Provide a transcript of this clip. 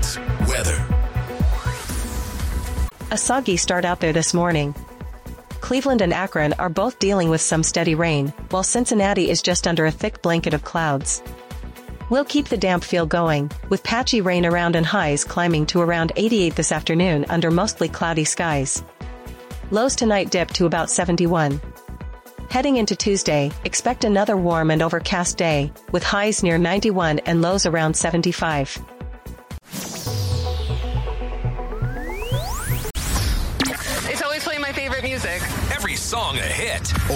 Sports. Weather. A soggy start out there this morning. Cleveland and Akron are both dealing with some steady rain, while Cincinnati is just under a thick blanket of clouds. We'll keep the damp feel going, with patchy rain around and highs climbing to around 88 this afternoon under mostly cloudy skies. Lows tonight dip to about 71. Heading into Tuesday, expect another warm and overcast day, with highs near 91 and lows around 75. It's always playing my favorite music. Every song a hit.